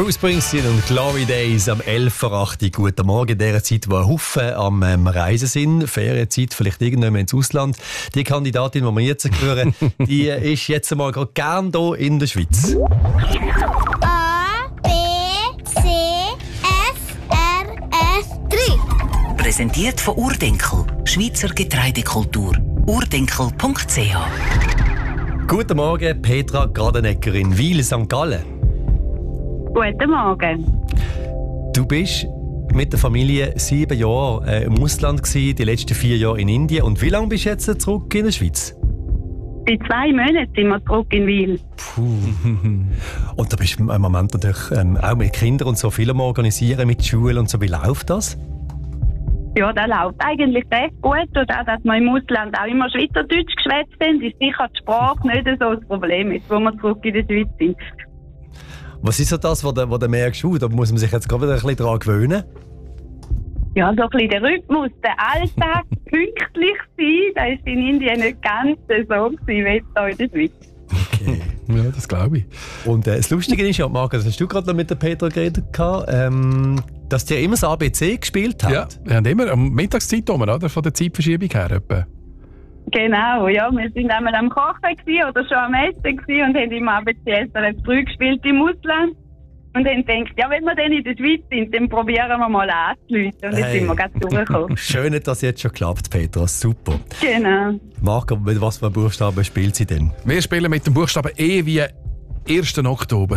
Bruce Springsteen und Glory Days am 11.08 Uhr. Guten Morgen, in dieser Zeit, wo ein Haufen am Reisen sind. Ferienzeit, vielleicht irgendwann ins Ausland. Die Kandidatin, die wir jetzt hören, die ist jetzt einmal gerade gern hier in der Schweiz. A, B, C, F, R, F, 3. Präsentiert von Urdenkel, Schweizer Getreidekultur. urdenkel.ch. Guten Morgen, Petra Gradenegger in Wil, St. Gallen. Guten Morgen. Du bist mit der Familie 7 Jahre im Ausland gewesen, die letzten 4 Jahre in Indien. Und wie lange bist du jetzt zurück in der Schweiz? Seit 2 Monaten sind wir zurück in Wil. Und da bist du im Moment natürlich auch mit Kindern und so viel am Organisieren mit Schulen und so. Wie läuft das? Ja, das läuft eigentlich recht gut. Und auch, dass wir im Ausland auch immer Schweizerdeutsch geschwätzt sind, ist sicher die Sprache nicht so das Problem, ist, wo wir zurück in der Schweiz sind. Was ist so das, was du merkst, da muss man sich jetzt gerade wieder ein bisschen daran gewöhnen? Ja, so ein bisschen der Rhythmus, der Alltag, pünktlich sein, das war in Indien nicht ganz so gewesen, wie jetzt hier in der Schweiz. Okay. Ja, das glaube ich. Und das Lustige ist ja, Marc, das hast du gerade noch mit der Petra geredet, dass die immer das ABC gespielt hat. Ja, wir haben immer am Mittagszeit oder? Von der Zeitverschiebung her etwa. Genau, ja, wir sind einmal am Kochen gewesen, oder schon am Essen gewesen und haben immer ABC SRF 3 gespielt im Ausland. Und haben gedacht, ja, wenn wir dann in der Schweiz sind, dann probieren wir mal anzurufen. Und jetzt sind wir gerade durchgekommen. Schön, dass das jetzt schon klappt, Petra. Super. Genau. Marc, mit was für Buchstaben spielt sie denn? Wir spielen mit dem Buchstaben E wie 1. Oktober.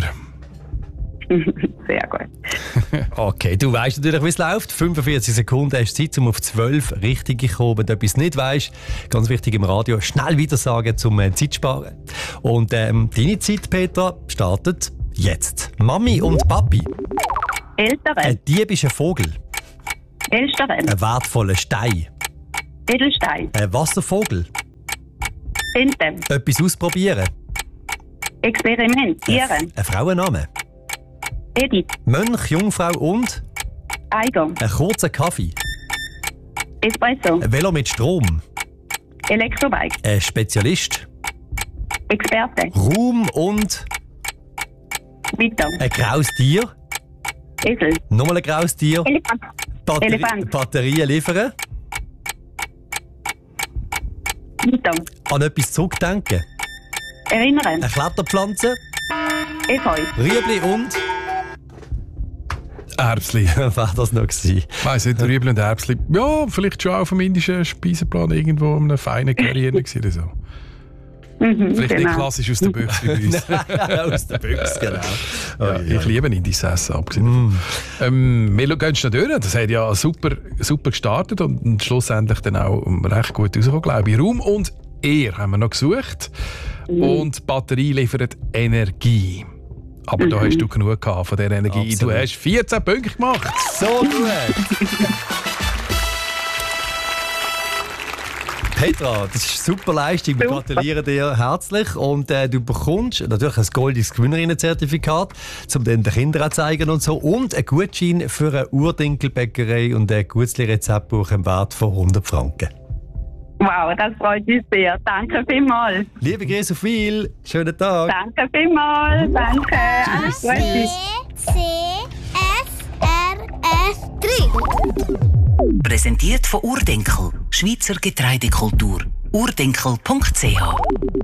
Sehr gut. Okay, du weißt natürlich, wie es läuft. 45 Sekunden hast du Zeit, um auf 12 richtig zu kommen. Wenn du etwas nicht weißt, ganz wichtig im Radio, schnell wieder sagen, zum Zeit sparen. Und deine Zeit, Petra, startet jetzt. Mami und Papi. Eltern. Ein Dieb ist ein Vogel. Elstern. Ein wertvoller Stein. Edelstein. Ein Wasservogel. Ente. Etwas ausprobieren. Experimentieren. Ein Frauenname. Edith. Mönch, Jungfrau und Eiger. ein kurzer Kaffee. Espresso. Ein Velo mit Strom. Elektrobike. Ein Spezialist. Experte. Ruhm und Weiter. ein graues Tier. Esel. Nochmal ein graues Tier. Elefant. Elefant. Batterien liefern. Weiter. An etwas zurückdenken. Erinnern. Eine Kletterpflanze. Efeu. Rüebli und Erbsli. war das noch gewesen? Weiss nicht, Rüebli und Erbsli. Ja, vielleicht schon auf dem indischen Speiseplan irgendwo in einem feinen Curry oder so. Vielleicht nicht klassisch aus der Büchse bei uns. Aus der Büchse, genau. Ja, ich liebe indisches Essen, abgesehen davon. Wir gehen schnell durch. Das hat ja super gestartet und schlussendlich dann auch recht gut rausgekommen, glaube ich. Raum und Ehr haben wir noch gesucht. Und die Batterie liefert Energie. Aber da hast du genug gehabt von dieser Energie. Absolut. Du hast 14 Punkte gemacht. So gut! Petra, das ist eine super Leistung. Wir gratulieren dir herzlich. Und du bekommst natürlich ein goldiges Gewinnerinnenzertifikat, um den Kindern zu zeigen und so. Und einen Gutschein für eine Urdinkelbäckerei und ein Gutzli-Rezeptbuch im Wert von 100 Franken. Wow, das freut uns sehr. Danke vielmals. Liebe Grüße auf Wil. Schönen Tag. Danke vielmals. Danke. Alles B, Gute. C, F, R, F, 3. Präsentiert von Urdenkel, Schweizer Getreidekultur. urdenkel.ch.